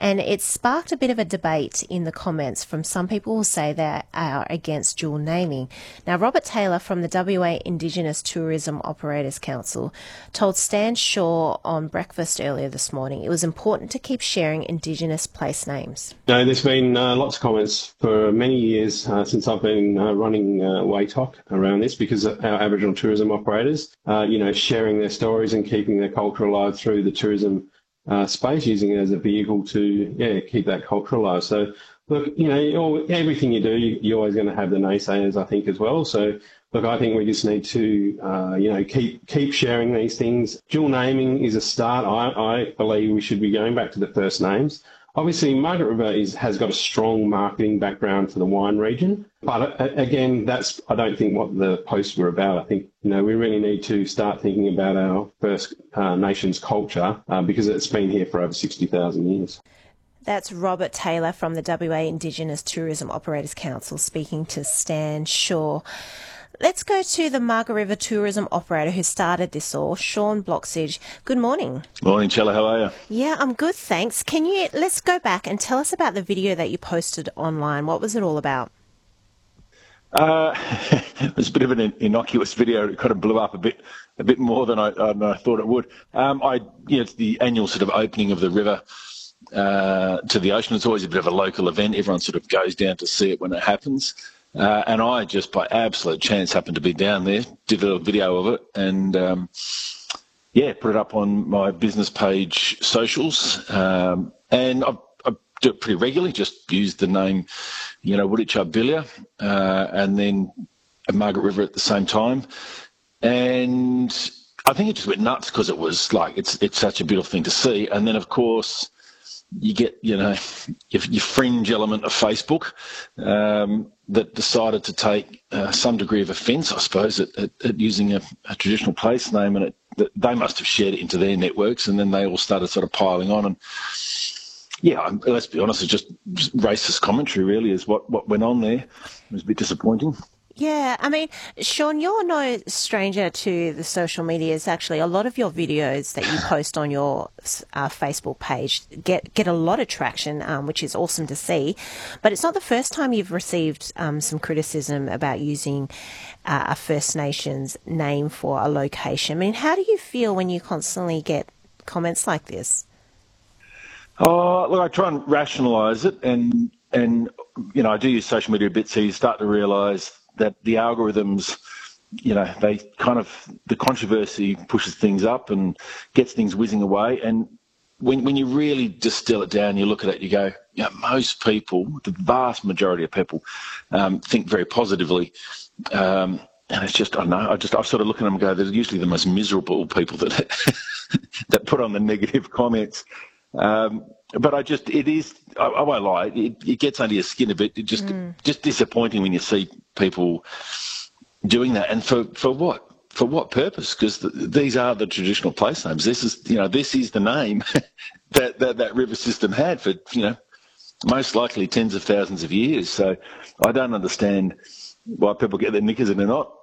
And it sparked a bit of a debate in the comments from some people who say they are against dual naming. Now, Robert Taylor from the WA Indigenous Tourism Operators Council told Stan Shaw on Breakfast earlier this morning it was important to keep sharing Indigenous place names. No, there's been lots of comments for many years since I've been running WATOC around this, because our Aboriginal tourism operators, sharing their stories and keeping their culture alive through the tourism space, using it as a vehicle to keep that culture alive. So, look, everything you do, you're always going to have the naysayers, I think, as well. So, look, I think we just need to, keep sharing these things. Dual naming is a start. I believe we should be going back to the first names. Obviously, Margaret River has got a strong marketing background for the wine region. But again, that's, I don't think, what the posts were about. I think, we really need to start thinking about our First Nations culture because it's been here for over 60,000 years. That's Robert Taylor from the WA Indigenous Tourism Operators Council speaking to Stan Shaw. Let's go to the Margaret River tourism operator who started this all, Sean Bloxage. Good morning. Morning, Chella. How are you? Yeah, I'm good, thanks. Let's go back and tell us about the video that you posted online. What was it all about? It was a bit of an innocuous video. It kind of blew up a bit more than I thought it would. It's the annual sort of opening of the river to the ocean. It's always a bit of a local event. Everyone sort of goes down to see it when it happens. And I just, by absolute chance, happened to be down there, did a little video of it, and put it up on my business page socials. And I do it pretty regularly, just use the name, Woodichub and then Margaret River at the same time. And I think it just went nuts because it was like, it's such a beautiful thing to see. And then, of course, you get, your fringe element of Facebook that decided to take some degree of offence, I suppose, at using a traditional place name, and they must have shared it into their networks, and then they all started sort of piling on. And let's be honest, it's just racist commentary, really, is what went on there. It was a bit disappointing. Yeah, I mean, Sean, you're no stranger to the social medias. Actually, a lot of your videos that you post on your Facebook page get a lot of traction, which is awesome to see. But it's not the first time you've received some criticism about using a First Nations name for a location. I mean, how do you feel when you constantly get comments like this? Oh, look, I try and rationalise it, and I do use social media a bit, so you start to realise that the algorithms, they kind of, the controversy pushes things up and gets things whizzing away. And when you really distill it down, you look at it, you go, most people, the vast majority of people, think very positively. And it's just, I don't know, I sort of look at them and go, they're usually the most miserable people that that put on the negative comments. But I won't lie, it gets under your skin a bit. It just disappointing when you see people doing that. And for what? For what purpose? Because these are the traditional place names. This is the name that river system had for, most likely tens of thousands of years. So I don't understand why people get their knickers in a knot.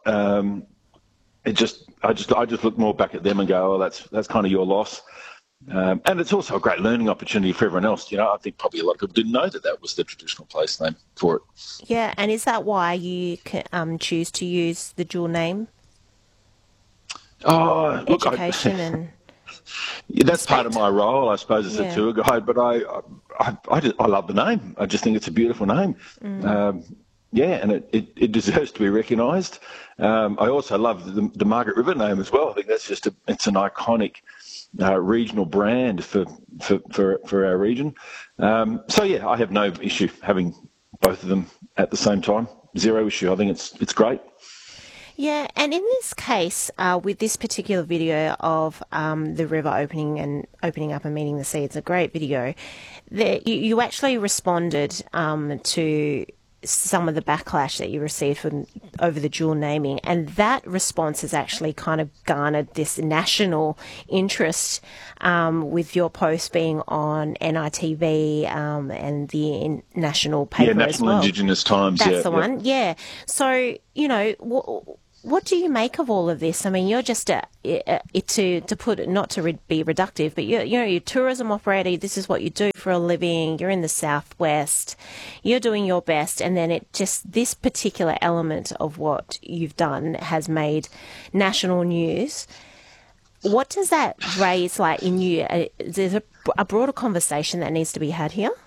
I just look more back at them and go, oh, that's kind of your loss. And it's also a great learning opportunity for everyone else. I think probably a lot of people didn't know that was the traditional place name for it. Yeah, and is that why you choose to use the dual name? Oh, look, education and that's part of my role, I suppose, as a tour guide. But I love the name. I just think it's a beautiful name. And it deserves to be recognised. I also love the Margaret River name as well. I think that's it's an iconic regional brand for our region. I have no issue having both of them at the same time. Zero issue. I think it's great. Yeah, and in this case, with this particular video of the river opening up and meeting the sea, it's a great video. You actually responded to some of the backlash that you received over the dual naming, and that response has actually kind of garnered this national interest with your post being on NITV and the national paper National as well. Indigenous Times. That's the one, yeah. So, what do you make of all of this? I mean, you're just to put it, not to be reductive, but you're a tourism operator. This is what you do for a living. You're in the southwest. You're doing your best, and then this particular element of what you've done has made national news. What does that raise like in you? There's a broader conversation that needs to be had here.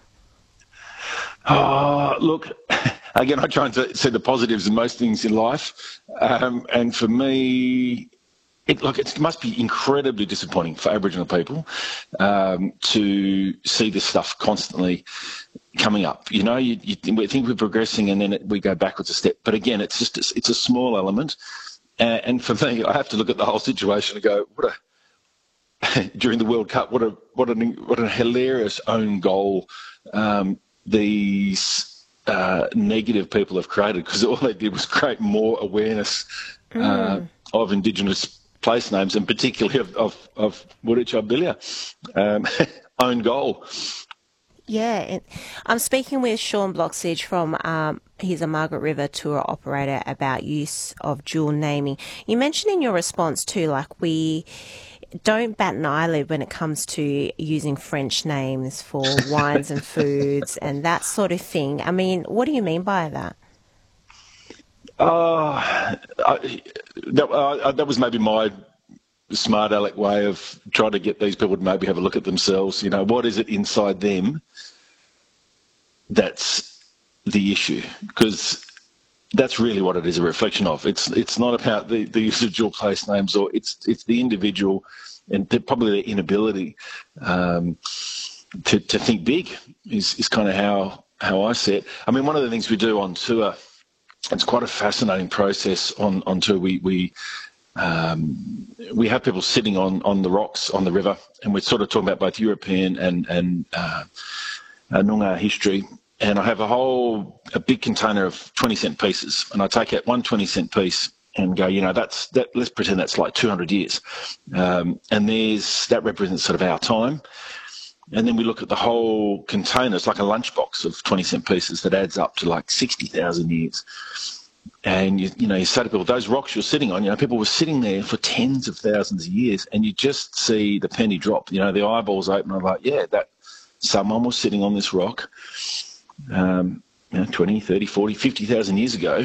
Look, again, I try and see the positives in most things in life. And for me, it must be incredibly disappointing for Aboriginal people to see this stuff constantly coming up. You know, we think we're progressing and then we go backwards a step. But again, it's a small element. And for me, I have to look at the whole situation and go, during the World Cup, what a hilarious own goal these negative people have created, because all they did was create more awareness of Indigenous place names, and particularly of Wurundjeri own goal. Yeah, I'm speaking with Sean Bloxage from, he's a Margaret River tour operator, about use of dual naming. You mentioned in your response too, like we don't bat an eyelid when it comes to using French names for wines and foods and that sort of thing. I mean, what do you mean by that? That was maybe my smart aleck way of trying to get these people to maybe have a look at themselves. You know, what is it inside them that's the issue? Because that's really what it is a reflection of. It's not about the use of dual place names, or it's the individual and probably their inability to think big is kind of how I see it. I mean, one of the things we do on tour, it's quite a fascinating process on tour. We have people sitting on the rocks on the river, and we're sort of talking about both European and Noongar history. And I have a big container of 20-cent pieces, and I take out one 20-cent piece and go, you know, let's pretend that's like 200 years. And that represents sort of our time. And then we look at the whole container. It's like a lunchbox of 20-cent pieces that adds up to like 60,000 years. And, you say to people, those rocks you're sitting on, people were sitting there for tens of thousands of years, and you just see the penny drop. The eyeballs open. I'm like, yeah, that someone was sitting on this rock 20, 30, 40, 50,000 years ago.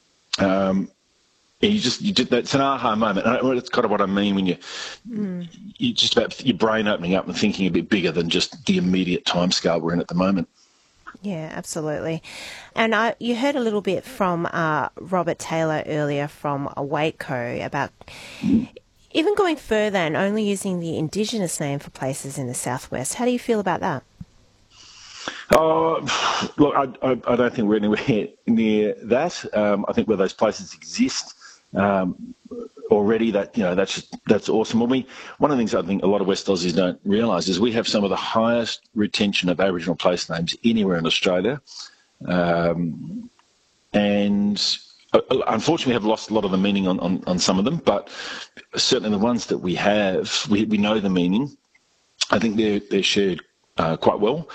That's an aha moment. And that's kind of what I mean when you just about your brain opening up and thinking a bit bigger than just the immediate timescale we're in at the moment. Yeah, absolutely. And you heard a little bit from Robert Taylor earlier from Waitco about even going further and only using the Indigenous name for places in the southwest. How do you feel about that? Look, I don't think we're anywhere near that. I think where those places exist already, that's awesome. One of the things I think a lot of West Aussies don't realise is we have some of the highest retention of Aboriginal place names anywhere in Australia, and unfortunately we have lost a lot of the meaning on some of them, but certainly the ones that we have, we know the meaning. I think they're shared quite well.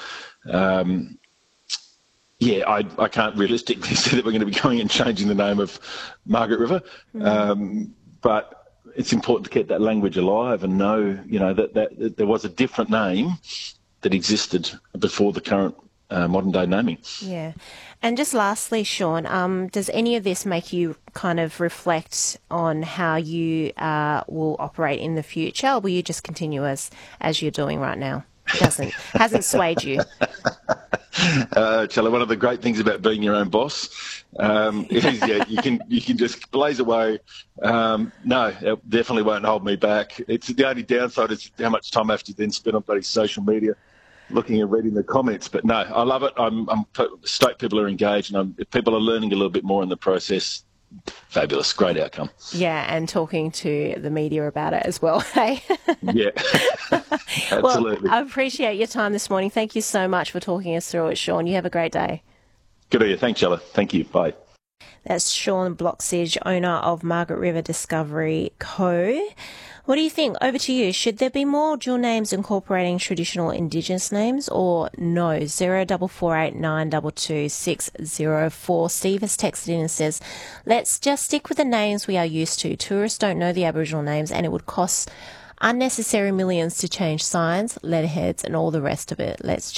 I can't realistically see that we're going to be going and changing the name of Margaret River, but it's important to keep that language alive and know, that there was a different name that existed before the current modern day naming. Yeah. And just lastly, Sean, does any of this make you kind of reflect on how you will operate in the future, or will you just continue as you're doing right now? Hasn't swayed you. Charlie, one of the great things about being your own boss is you can just blaze away. No, it definitely won't hold me back. It's the only downside is how much time I have to then spend on bloody social media, looking and reading the comments. But no, I love it. I'm stoked people are engaged, and if people are learning a little bit more in the process, fabulous, great outcome. Yeah, and talking to the media about it as well, hey? Yeah, absolutely. Well, I appreciate your time this morning. Thank you so much for talking us through it, Sean. You have a great day. Good on you. Thanks, Chella. Thank you. Bye. That's Sean Bloxage, owner of Margaret River Discovery Co. What do you think? Over to you. Should there be more dual names incorporating traditional Indigenous names or no? 0489222604. Steve has texted in and says, let's just stick with the names we are used to. Tourists don't know the Aboriginal names and it would cost unnecessary millions to change signs, letterheads and all the rest of it. Let's